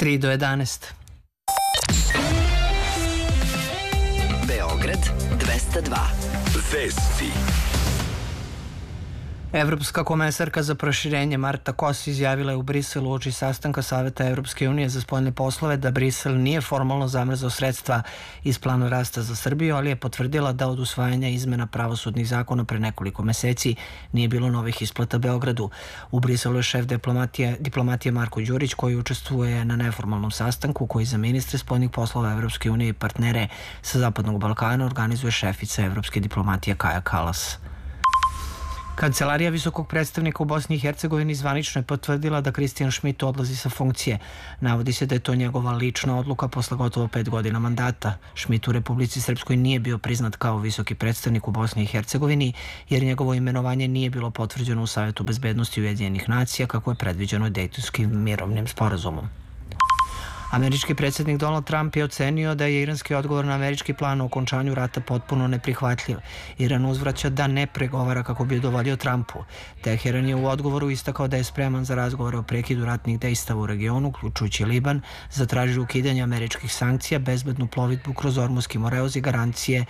3 do 11. Beograd 202. Vesti. Evropska komesarka za proširenje Marta Kos izjavila je u Briselu uoči sastanka Saveta Evropske unije za spoljne poslove da Brisel nije formalno zamrzao sredstva iz plana rasta za Srbiju, ali je potvrdila da od usvajanja izmena pravosudnih zakona pre nekoliko meseci nije bilo novih isplata Beogradu. U Briselu je šef diplomatije Marko Đurić, koji učestvuje na neformalnom sastanku koji za ministre spoljnih poslova Evropske unije i partnere sa Zapadnog Balkana organizuje šefica Evropske diplomatije Kaja Kalas. Kancelarija visokog predstavnika u Bosni i Hercegovini zvanično je potvrdila da Kristijan Šmit odlazi sa funkcije. Navodi se da je to njegova lična odluka posle gotovo 5 godina mandata. Šmit u Republici Srpskoj nije bio priznat kao visoki predstavnik u Bosni i Hercegovini, jer njegovo imenovanje nije bilo potvrđeno u Savetu bezbednosti Ujedinjenih nacija kako je predviđeno Dejtonskim mirovnim sporazumom. Američki predsjednik Donald Trump je ocenio da je iranski odgovor na američki plan o okončanju rata potpuno neprihvatljiv. Iran uzvraća da ne pregovara kako bi udovoljio Trumpu. Teheran je u odgovoru istakao da je spreman za razgovore o prekidu ratnih dejstava u regionu, uključujući Liban, zatražio ukidanje američkih sankcija, bezbednu plovidbu kroz Ormuski moreoz i garancije